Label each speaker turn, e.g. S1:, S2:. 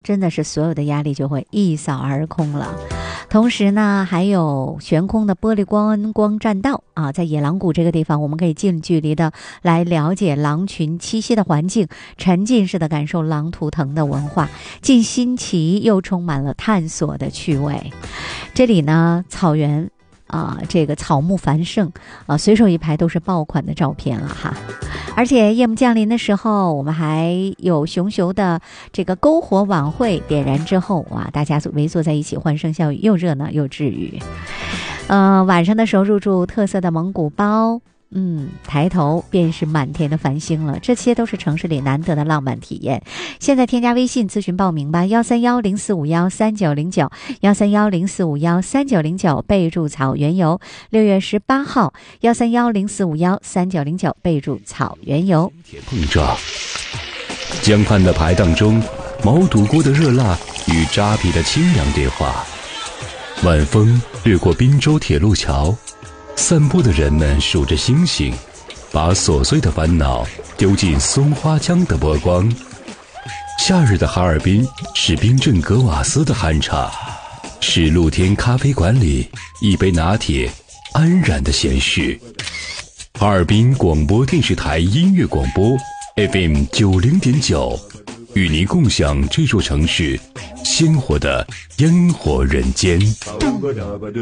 S1: 真的是所有的压力就会一扫而空了。同时呢，还有悬空的玻璃观光栈道啊，在野狼谷这个地方，我们可以近距离的来了解狼群栖息的环境，沉浸式的感受狼图腾的文化，既新奇又充满了探索的趣味。这里呢，草原这个草木繁盛随手一拍都是爆款的照片了哈。而且夜幕降临的时候，我们还有熊熊的这个篝火晚会点燃之后大家围坐在一起，欢声笑语，又热闹又治愈。晚上的时候入住特色的蒙古包，抬头便是满天的繁星了，这些都是城市里难得的浪漫体验。现在添加微信咨询报名吧，13104513909，13104513909，备注草原游。6月18号，13104513909，备注草原游。
S2: 铁碰撞，江畔的排档中，毛肚锅的热辣与扎啤的清凉对话。晚风掠过滨州铁路桥，散步的人们数着星星，把琐碎的烦恼丢进松花江的波光。夏日的哈尔滨是冰镇格瓦斯的酣畅，是露天咖啡馆里一杯拿铁安然的闲适。哈尔滨广播电视台音乐广播 FM 90.9，与您共享这座城市鲜活的烟火人间。